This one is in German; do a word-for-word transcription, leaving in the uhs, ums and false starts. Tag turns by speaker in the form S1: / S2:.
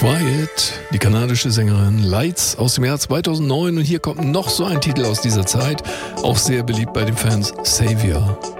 S1: Quiet, die kanadische Sängerin Lights aus dem Jahr zweitausendneun, und hier kommt noch so ein Titel aus dieser Zeit, auch sehr beliebt bei den Fans, Savior.